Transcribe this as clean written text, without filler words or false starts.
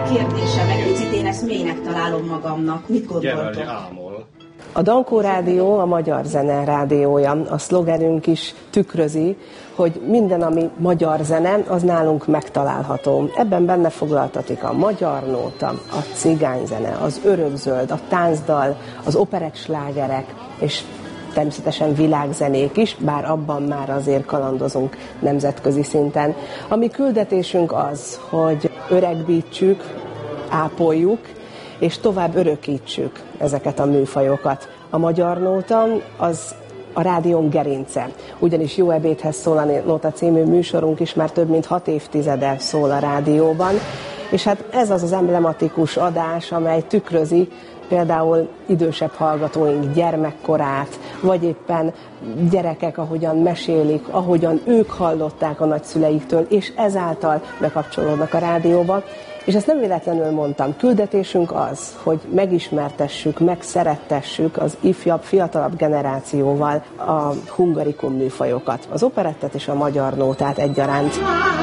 kérdésem egy picit, én ezt mélynek találom magamnak. Mit gondoltok? A Dankó Rádió a magyar zene rádiója. A szlogenünk is tükrözi, hogy minden, ami magyar zene, az nálunk megtalálható. Ebben benne foglaltatik a magyar nóta, a cigányzene, az örökzöld, a táncdal, az operettslágerek, és természetesen világzenék is, bár abban már azért kalandozunk nemzetközi szinten. A mi küldetésünk az, hogy öregbítsük, ápoljuk, és tovább örökítsük ezeket a műfajokat. A magyar nóta az a rádión gerince, ugyanis Jó ebédhez szól a Nóta című műsorunk is már több mint 6 évtizede szól a rádióban, és hát ez az az emblematikus adás, amely tükrözi például idősebb hallgatóink gyermekkorát, vagy éppen gyerekek, ahogyan mesélik, ahogyan ők hallották a nagyszüleiktől, és ezáltal bekapcsolódnak a rádióba. És ezt nem véletlenül mondtam, küldetésünk az, hogy megismertessük, megszerettessük az ifjabb, fiatalabb generációval a hungarikum műfajokat, az operettet és a magyar nótát egyaránt.